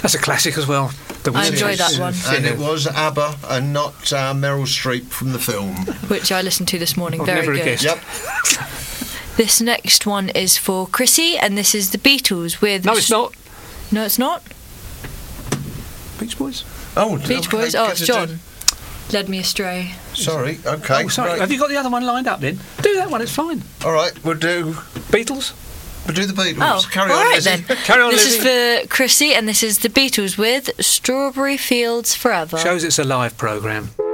That's a classic as well. I enjoyed that one. And it was ABBA and not Meryl Streep from the film. Which I listened to this morning. I've Very never good. guessed. Yep. This next one is for Chrissy, and this is the Beatles with... No, it's not. No, it's not? Beach Boys? Oh, Beach okay, Boys? Oh, it's John. Led me astray. Sorry, okay. Oh, sorry. Right. Have you got the other one lined up then? Do that one, it's fine. All right, we'll do Beatles? the Beatles. Oh, Carry all on, right Lizzie. then. Carry on, This Lizzie. is for Chrissy, and this is the Beatles with Strawberry Fields Forever. Shows it's a live programme.